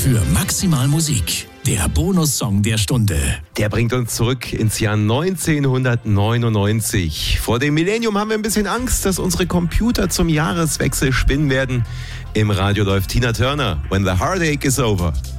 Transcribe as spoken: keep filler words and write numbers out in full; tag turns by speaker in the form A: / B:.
A: für Maximal Musik. Der Bonussong der Stunde.
B: Der bringt uns zurück ins Jahr neunzehnhundertneunundneunzig. Vor dem Millennium haben wir ein bisschen Angst, dass unsere Computer zum Jahreswechsel spinnen werden. Im Radio läuft Tina Turner, When the Heartache is Over.